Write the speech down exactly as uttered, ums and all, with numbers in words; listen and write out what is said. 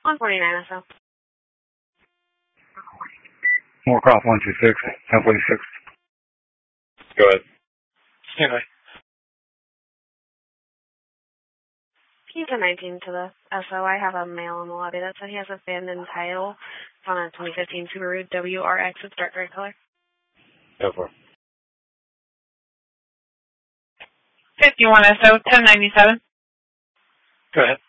one forty-nine S O. Moorcroft one two six, ten forty-six. Go ahead. Stand by. He's a nineteen to the S O. I have a male in the lobby that said he has a abandoned title. It's on a twenty fifteen Subaru W R X with dark gray color. Go for it. fifty-one S O, ten ninety-seven. Go ahead.